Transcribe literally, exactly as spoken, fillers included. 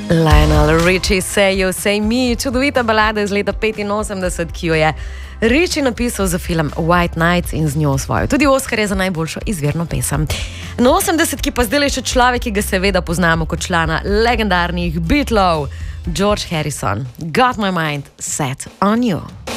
Lionel Richie, Say You, Say Me, čudovita balada iz leta petinosemdeset, ki jo je Richie napisal za film White Nights in z njo osvojil tudi Oskarje za najboljšo izvirno pesem. Na osemdesetki pa zdaj le še človek, ki ga seveda poznamo kot člana legendarnih Beatlov, George Harrison. Got My Mind Set On You.